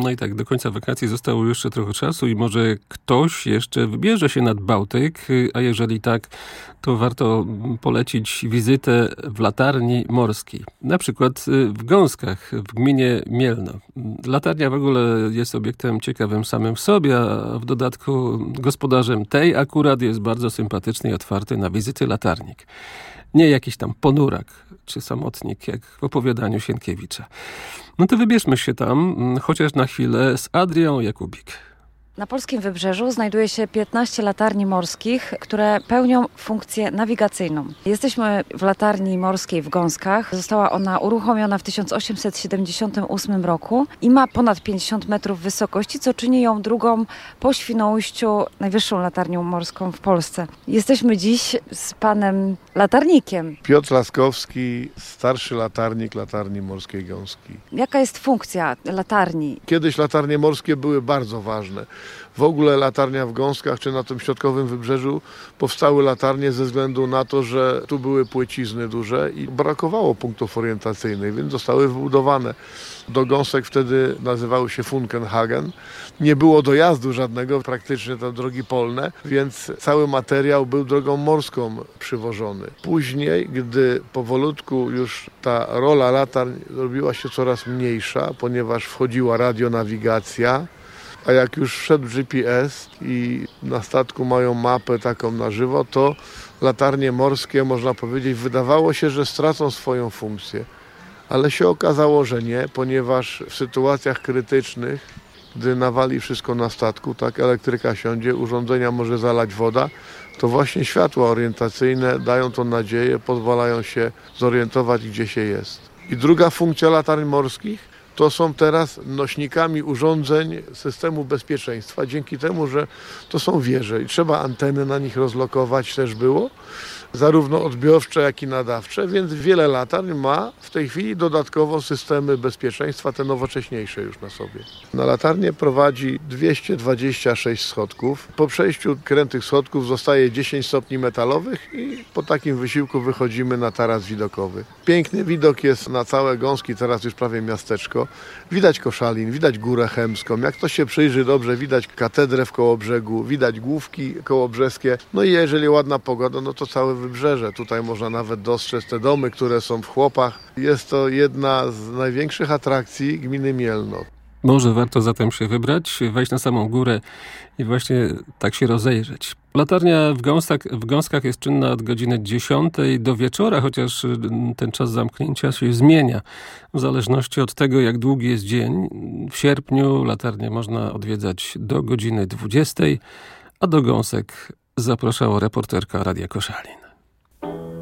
No i tak, do końca wakacji zostało jeszcze trochę czasu i może ktoś jeszcze wybierze się nad Bałtyk, a jeżeli tak, to warto polecić wizytę w latarni morskiej. Na przykład w Gąskach, w gminie Mielno. Latarnia w ogóle jest obiektem ciekawym samym w sobie, a w dodatku gospodarzem tej akurat jest bardzo sympatyczny i otwarty na wizyty latarnik. Nie jakiś tam ponurak czy samotnik, jak w opowiadaniu Sienkiewicza. No to wybierzmy się tam, chociaż na chwilę, z Adrią Jakubik. Na polskim wybrzeżu znajduje się 15 latarni morskich, które pełnią funkcję nawigacyjną. Jesteśmy w latarni morskiej w Gąskach. Została ona uruchomiona w 1878 roku i ma ponad 50 metrów wysokości, co czyni ją drugą po Świnoujściu najwyższą latarnią morską w Polsce. Jesteśmy dziś z panem latarnikiem. Piotr Laskowski, starszy latarnik latarni morskiej Gąski. Jaka jest funkcja latarni? Kiedyś latarnie morskie były bardzo ważne. W ogóle latarnia w Gąskach czy na tym środkowym wybrzeżu powstały latarnie ze względu na to, że tu były płycizny duże i brakowało punktów orientacyjnych, więc zostały wybudowane. Do Gąsek wtedy nazywały się Funkenhagen. Nie było dojazdu żadnego, praktycznie to drogi polne, więc cały materiał był drogą morską przywożony. Później, gdy powolutku już ta rola latarń robiła się coraz mniejsza, ponieważ wchodziła radionawigacja, a jak już wszedł GPS i na statku mają mapę taką na żywo, to latarnie morskie, można powiedzieć, wydawało się, że stracą swoją funkcję. Ale się okazało, że nie, ponieważ w sytuacjach krytycznych, gdy nawali wszystko na statku, tak, elektryka siądzie, urządzenia może zalać woda, to właśnie światła orientacyjne dają tą nadzieję, pozwalają się zorientować, gdzie się jest. I druga funkcja latarń morskich to są teraz nośnikami urządzeń systemu bezpieczeństwa, dzięki temu, że to są wieże i trzeba anteny na nich rozlokować, też było, zarówno odbiorcze, jak i nadawcze, więc wiele latarń ma w tej chwili dodatkowo systemy bezpieczeństwa, te nowocześniejsze już na sobie. Na latarnię prowadzi 226 schodków. Po przejściu krętych schodków zostaje 10 stopni metalowych i po takim wysiłku wychodzimy na taras widokowy. Piękny widok jest na całe Gąski, teraz już prawie miasteczko. Widać Koszalin, widać Górę Chełmską. Jak ktoś się przyjrzy dobrze, widać katedrę w Kołobrzegu, widać Główki kołobrzeskie. No i jeżeli ładna pogoda, no to całe wybrzeże. Tutaj można nawet dostrzec te domy, które są w Chłopach. Jest to jedna z największych atrakcji gminy Mielno. Może warto zatem się wybrać, wejść na samą górę i właśnie tak się rozejrzeć. Latarnia w Gąskach jest czynna od godziny 10 do wieczora, chociaż ten czas zamknięcia się zmienia. W zależności od tego, jak długi jest dzień. W sierpniu latarnię można odwiedzać do godziny 20, a do Gąsek zapraszała reporterka Radia Koszalin.